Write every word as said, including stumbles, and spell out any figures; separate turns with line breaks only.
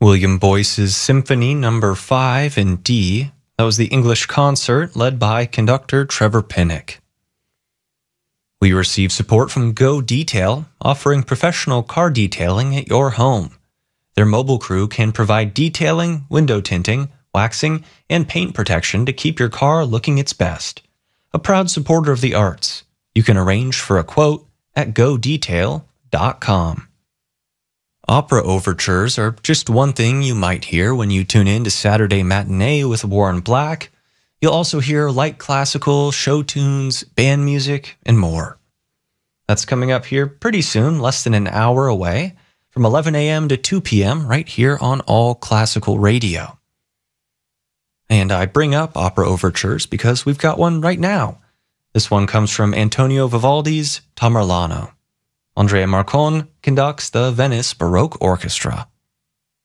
William Boyce's Symphony Number five in D. That was the English concert led by conductor Trevor Pinnock. We receive support from Go Detail, offering professional car detailing at your home. Their mobile crew can provide detailing, window tinting, waxing, and paint protection to keep your car looking its best. A proud supporter of the arts. You can arrange for a quote at go detail dot com. Opera overtures are just one thing you might hear when you tune in to Saturday Matinee with Warren Black. You'll also hear light classical, show tunes, band music, and more. That's coming up here pretty soon, less than an hour away, from eleven a.m. to two p.m. right here on All Classical Radio. And I bring up opera overtures because we've got one right now. This one comes from Antonio Vivaldi's Tamerlano. Andrea Marcon conducts the Venice Baroque Orchestra.